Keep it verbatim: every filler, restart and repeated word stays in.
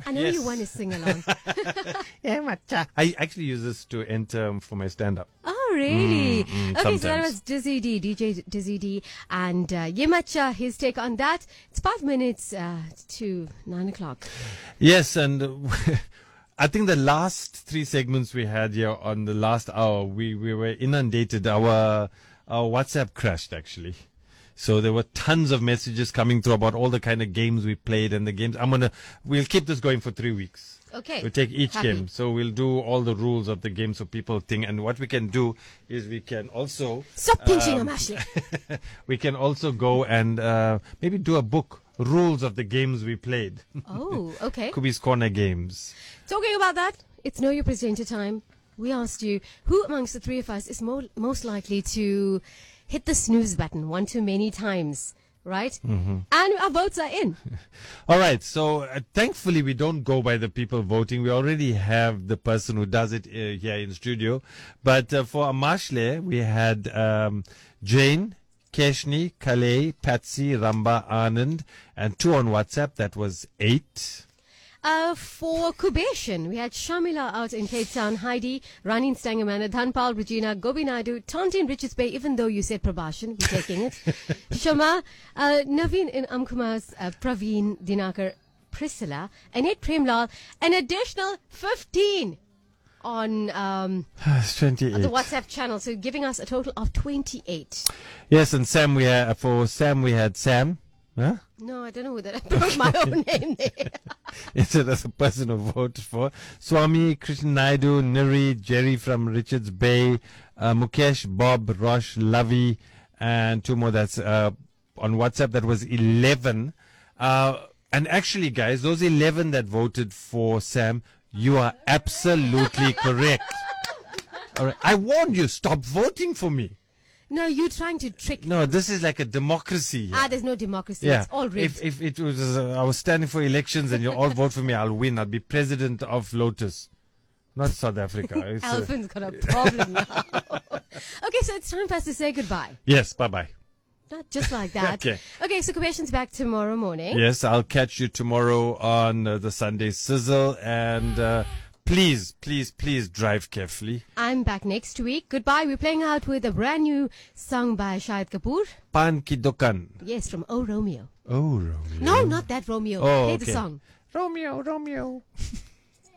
I know yes. you want to sing along. Yeah, matcha. I actually use this to enter um, for my stand-up. Oh, really? Mm, mm, okay, sometimes. so that was Dizzy D, D J Dizzy D, and uh, Yemacha, his take on that. It's five minutes uh, to nine o'clock. Yes, and uh, I think the last three segments we had here on the last hour, we, we were inundated. Our, our WhatsApp crashed, actually. So there were tons of messages coming through about all the kind of games we played and the games. I'm gonna, we'll keep this going for three weeks. Okay. We'll take each Happy. game. So we'll do all the rules of the game so people think. And what we can do is we can also... Stop pinching um, him, Ashley. we can also go and uh, maybe do a book, rules of the games we played. Oh, okay. Kubi's Corner Games. Talking about that, it's Know Your Presenter time. We asked you, who amongst the three of us is mo- most likely to hit the snooze button one too many times, right? Mm-hmm. And our votes are in. All right. So uh, thankfully, we don't go by the people voting. We already have the person who does it uh, here in studio. But uh, for Amashle, we had um, Jane, Keshni, Kalei, Patsy, Ramba, Anand, and two on WhatsApp. That was eight. Uh, for Kubeshan, we had Shamila out in Cape Town, Heidi, Ranin Stangamana, Dhanpal, Regina, Gobi Naidu, Tonti in Richards Bay, even though you said Prabhashan, we're taking it. Shama, uh, Naveen in Amkumas, uh, Praveen, Dinakar, Priscilla, Annette Premlal, an additional fifteen on um, It's twenty-eight. the WhatsApp channel, so giving us a total of twenty-eight. Yes, and Sam, we had, for Sam, we had Sam. Huh? No, I don't know whether I put my own name there. Instead of the person who voted for. Swami, Krishna Naidu, Niri, Jerry from Richards Bay, uh, Mukesh, Bob, Rosh, Lavi, and two more. That's uh, on WhatsApp. That was eleven. Uh, and actually, guys, those eleven that voted for Sam, you are absolutely correct. All right. I warned you, stop voting for me. No, you're trying to trick. No, this is like a democracy. Here. Ah, there's no democracy. Yeah. It's all rigged. If, if it was, uh, I was standing for elections and you all vote for me, I'll win. I'll be president of Lotus. Not South Africa. It's, uh, Alvin's got a problem now. Okay, so it's time for us to say goodbye. yes, bye-bye. Not just like that. Okay. Okay, so Kubeshan's back tomorrow morning. Yes, I'll catch you tomorrow on uh, the Sunday Sizzle. And uh, please, please, please drive carefully. I'm back next week. Goodbye. We're playing out with a brand new song by Shahid Kapoor. Pan Ki Dukan. Yes, from Oh Romeo. Oh, Romeo. No, not that Romeo. Oh, Play okay. the song. Romeo, Romeo.